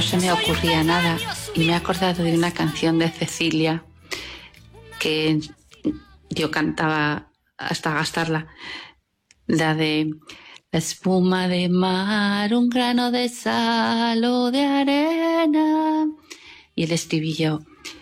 no se me ocurría nada y me he acordado de una canción de Cecilia que yo cantaba hasta gastarla, la de la espuma de mar, un grano de sal o de arena, y el estribillo: